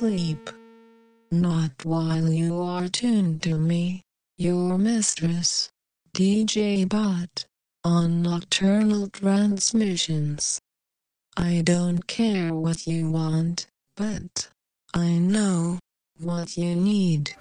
sleep. Not while you are tuned to me, your mistress, DJ Bot, on nocturnal transmissions. I don't care what you want, but I know what you need.